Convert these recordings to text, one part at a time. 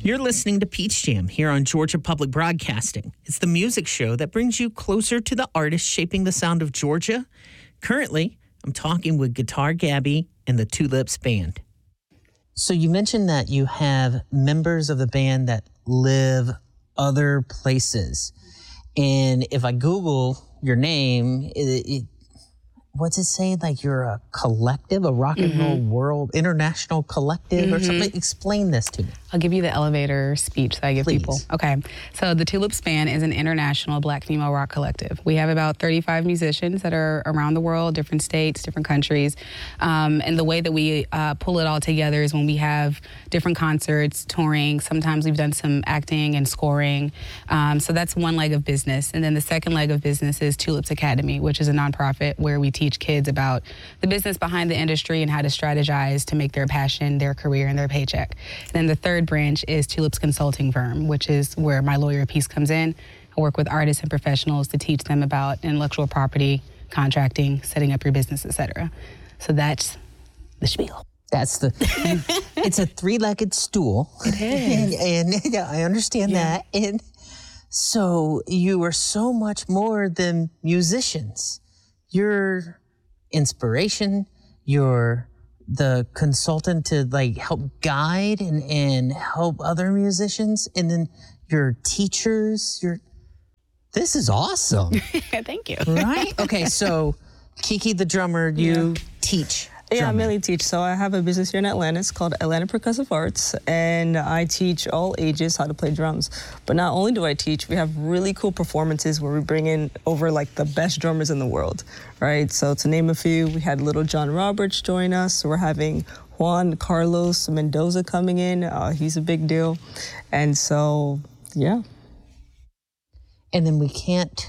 You're listening to Peach Jam here on Georgia Public Broadcasting. It's the music show that brings you closer to the artists shaping the sound of Georgia. Currently, I'm talking with Guitar Gabby and the Tulips Band. So you mentioned that you have members of the band that live other places. And if I Google your name, what's it say? Like you're a collective, a rock and roll world, international collective or something? Explain this to me. I'll give you the elevator speech that I give people. Okay. So the Tulips Band is an international Black female rock collective. We have about 35 musicians that are around the world, different states, different countries. And the way that we pull it all together is when we have different concerts, touring. Sometimes we've done some acting and scoring. So that's one leg of business. And then the second leg of business is Tulips Academy, which is a nonprofit where we teach kids about the business behind the industry and how to strategize to make their passion, their career, and their paycheck. And then the third branch is Tulips Consulting Firm, which is where my lawyer piece comes in. I work with artists and professionals to teach them about intellectual property, contracting, setting up your business, etc. So that's the spiel. That's the, it's a three-legged stool. It is. And yeah, I understand that. And so you are so much more than musicians. You're inspiration, you're the consultant to like help guide and help other musicians, and then you're teachers, this is awesome. Thank you. Right? Okay, so Kiki the drummer, you teach. Yeah, I mainly teach. So I have a business here in Atlanta. It's called Atlanta Percussive Arts, and I teach all ages how to play drums. But not only do I teach, we have really cool performances where we bring in over like the best drummers in the world, right? So to name a few, we had Little John Roberts join us. We're having Juan Carlos Mendoza coming in. He's a big deal. And so, yeah. And then we can't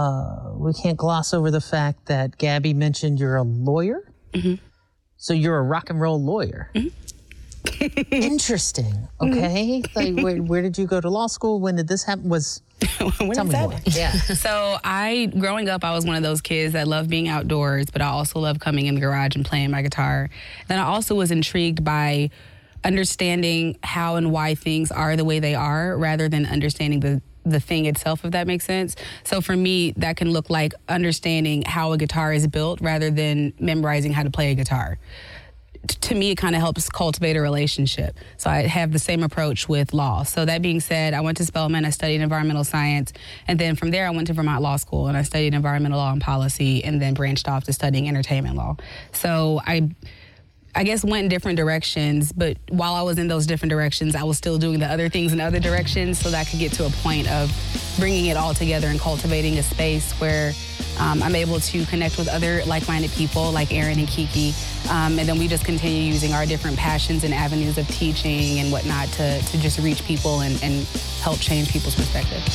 gloss over the fact that Gabby mentioned you're a lawyer. So you're a rock and roll lawyer. Interesting. Okay. Like, where did you go to law school? When did this happen? Tell me more. Yeah. So growing up, I was one of those kids that loved being outdoors, but I also loved coming in the garage and playing my guitar. Then I also was intrigued by understanding how and why things are the way they are, rather than understanding the thing itself, if that makes sense. So for me, that can look like understanding how a guitar is built rather than memorizing how to play a guitar. To me, it kind of helps cultivate a relationship. So I have the same approach with law. So that being said, I went to Spelman, I studied environmental science, and then from there I went to Vermont Law School and I studied environmental law and policy, and then branched off to studying entertainment law. So I guess went in different directions, but while I was in those different directions, I was still doing the other things in other directions, so that I could get to a point of bringing it all together and cultivating a space where I'm able to connect with other like-minded people like Aaron and Kiki, and then we just continue using our different passions and avenues of teaching and whatnot to just reach people and help change people's perspective.